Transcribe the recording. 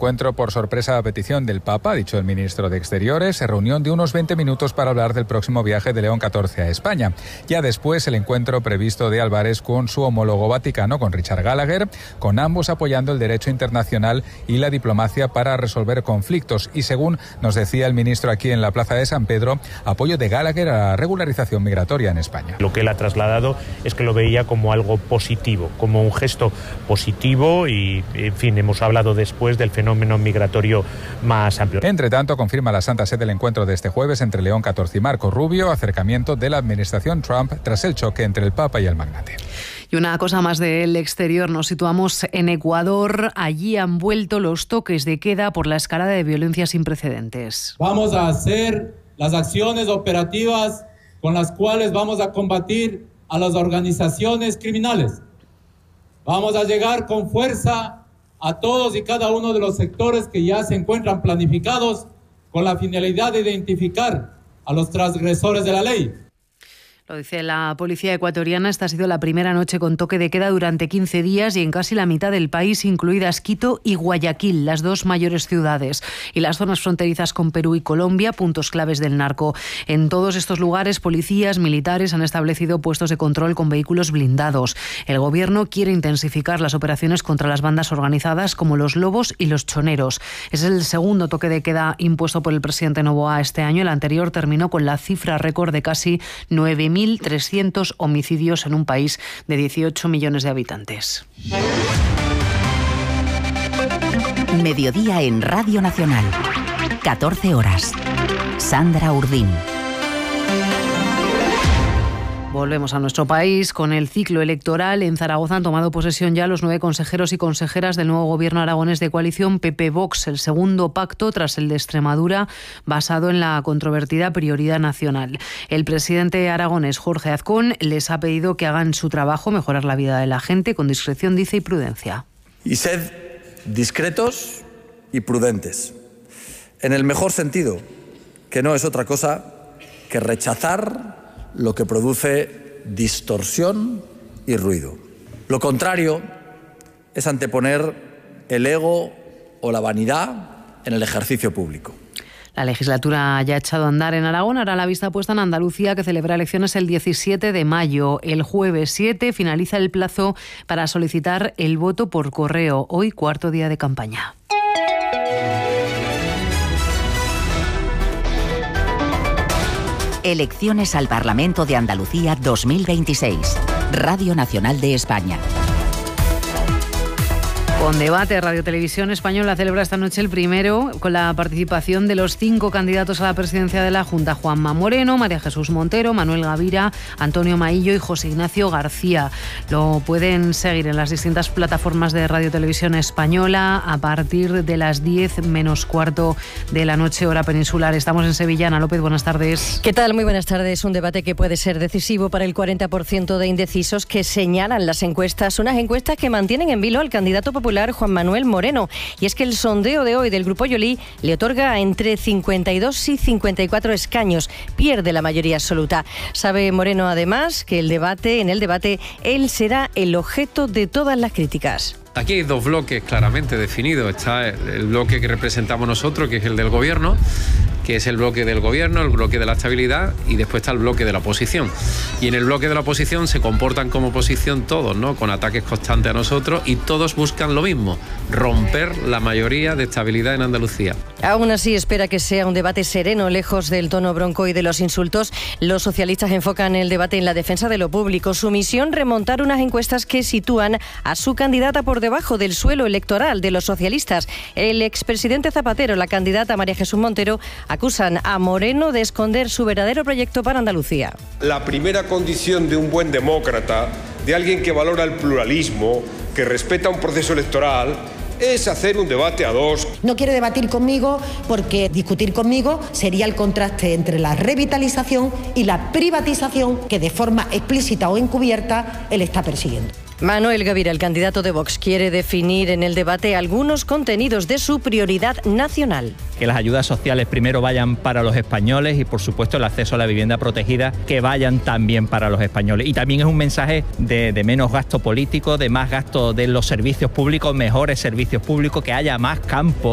encuentro por sorpresa a petición del Papa, ha dicho el ministro de Exteriores, reunión de unos 20 minutos para hablar del próximo viaje de León XIV a España. Ya después el encuentro previsto de Álvarez con su homólogo vaticano, con Richard Gallagher, con ambos apoyando el derecho internacional y la diplomacia para resolver conflictos. Y según nos decía el ministro aquí en la Plaza de San Pedro, apoyo de Gallagher a la regularización migratoria en España. Lo que él ha trasladado es que lo veía como algo positivo, como un gesto positivo y, en fin, hemos hablado después del fenómeno migratorio más amplio. Entre tanto, confirma la Santa Sede el encuentro de este jueves entre León XIV y Marco Rubio, acercamiento de la administración Trump tras el choque entre el Papa y el magnate. Y una cosa más del exterior, nos situamos en Ecuador. Allí han vuelto los toques de queda por la escalada de violencia sin precedentes. Vamos a hacer las acciones operativas con las cuales vamos a combatir a las organizaciones criminales. Vamos a llegar con fuerza a todos y cada uno de los sectores que ya se encuentran planificados con la finalidad de identificar a los transgresores de la ley. Lo dice la policía ecuatoriana. Esta ha sido la primera noche con toque de queda durante 15 días y en casi la mitad del país, incluidas Quito y Guayaquil, las dos mayores ciudades, y las zonas fronterizas con Perú y Colombia, puntos claves del narco. En todos estos lugares, policías, militares han establecido puestos de control con vehículos blindados. El gobierno quiere intensificar las operaciones contra las bandas organizadas como los Lobos y los Choneros. Es el segundo toque de queda impuesto por el presidente Noboa este año. El anterior terminó con la cifra récord de casi 9.300 homicidios en un país de 18 millones de habitantes. Mediodía en Radio Nacional. 14 horas. Sandra Urdín. Volvemos a nuestro país. Con el ciclo electoral en Zaragoza han tomado posesión ya los 9 consejeros y consejeras del nuevo gobierno aragonés de coalición PP-Vox, el segundo pacto tras el de Extremadura, basado en la controvertida prioridad nacional. El presidente aragonés, Jorge Azcón, les ha pedido que hagan su trabajo, mejorar la vida de la gente, con discreción, dice, y prudencia. Y sed discretos y prudentes, en el mejor sentido, que no es otra cosa que rechazar lo que produce distorsión y ruido. Lo contrario es anteponer el ego o la vanidad en el ejercicio público. La legislatura ya ha echado a andar en Aragón. Ahora la vista puesta en Andalucía, que celebra elecciones el 17 de mayo. El jueves 7 finaliza el plazo para solicitar el voto por correo. Hoy, cuarto día de campaña. Elecciones al Parlamento de Andalucía 2026. Radio Nacional de España. Con debate, Radio Televisión Española celebra esta noche el primero con la participación de los 5 candidatos a la presidencia de la Junta: Juanma Moreno, María Jesús Montero, Manuel Gavira, Antonio Maillo y José Ignacio García. Lo pueden seguir en las distintas plataformas de Radio Televisión Española a partir de las 10 menos cuarto de la noche, hora peninsular. Estamos en Sevilla. Ana López, buenas tardes. ¿Qué tal? Muy buenas tardes. Un debate que puede ser decisivo para el 40% de indecisos que señalan las encuestas. Unas encuestas que mantienen en vilo al candidato popular Juan Manuel Moreno. Y es que el sondeo de hoy del Grupo Yoli le otorga entre 52 y 54 escaños. Pierde la mayoría absoluta. Sabe Moreno, además, que en el debate él será el objeto de todas las críticas. Aquí hay 2 bloques claramente definidos. Está el bloque que representamos nosotros, que es el del gobierno, que es el bloque del gobierno, el bloque de la estabilidad, y después está el bloque de la oposición. Y en el bloque de la oposición se comportan como oposición todos, ¿no?, con ataques constantes a nosotros, y todos buscan lo mismo: romper la mayoría de estabilidad en Andalucía. Aún así espera que sea un debate sereno, lejos del tono bronco y de los insultos. Los socialistas enfocan el debate en la defensa de lo público. Su misión, remontar unas encuestas que sitúan a su candidata por debajo del suelo electoral de los socialistas. El expresidente Zapatero, la candidata María Jesús Montero, acusan a Moreno de esconder su verdadero proyecto para Andalucía. La primera condición de un buen demócrata, de alguien que valora el pluralismo, que respeta un proceso electoral, es hacer un debate a 2. No quiere debatir conmigo porque discutir conmigo sería el contraste entre la revitalización y la privatización que de forma explícita o encubierta él está persiguiendo. Manuel Gavira, el candidato de Vox, quiere definir en el debate algunos contenidos de su prioridad nacional. Que las ayudas sociales primero vayan para los españoles y, por supuesto, el acceso a la vivienda protegida, que vayan también para los españoles. Y también es un mensaje de menos gasto político, de más gasto de los servicios públicos, mejores servicios públicos, que haya más campo.